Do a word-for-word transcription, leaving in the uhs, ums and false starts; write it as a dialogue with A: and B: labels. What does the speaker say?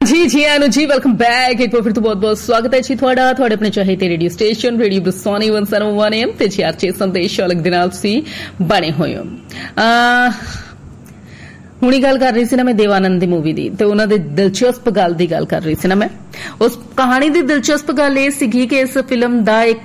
A: जी जी आनु जी welcome back एक बार फिर तो बहुत बहुत स्वागत है जी ਤੁਹਾਡਾ ਤੁਹਾਡੇ ਆਪਣੇ ਚਾਹੀਦੇ radio station radio ਬਰਸਾਨੀ one oh one A M ਤੇ ਜੀ ਆਰਚੇ ਸੰਦੇਸ਼ ਅਲਗ ਦੇ ਨਾਲ ਤੁਸੀਂ ਬਣੇ ਹੋਏ ਹੋ ਹੁਣੀ ਗੱਲ ਕਰ ਰਹੀ ਸੀ ਨਾ ਮੈਂ ਦੇਵਾਨੰਦ ਦੀ ਮੂਵੀ ਦੀ ਤੇ ਉਹਨਾਂ ਦੇ ਦਿਲਚਸਪ ਗੱਲ ਦੀ ਗੱਲ ਕਰ ਰਹੀ ਸੀ ਨਾ ਮੈਂ ਉਸ ਕਹਾਣੀ ਦੀ ਦਿਲਚਸਪ ਗੱਲ ਇਹ ਸੀਗੀ ਕਿ ਇਸ ਫਿਲਮ ਦਾ ਇੱਕ